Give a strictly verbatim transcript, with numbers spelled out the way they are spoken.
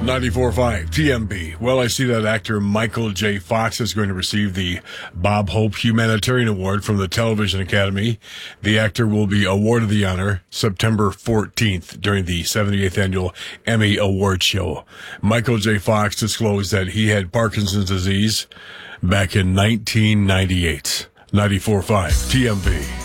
ninety-four point five T M B. Well, I see that actor Michael J. Fox is going to receive the Bob Hope Humanitarian Award from the Television Academy. The actor will be awarded the honor September fourteenth during the seventy-eighth Annual Emmy Award Show. Michael J. Fox disclosed that he had Parkinson's disease back in nineteen ninety-eight. ninety-four point five T M B.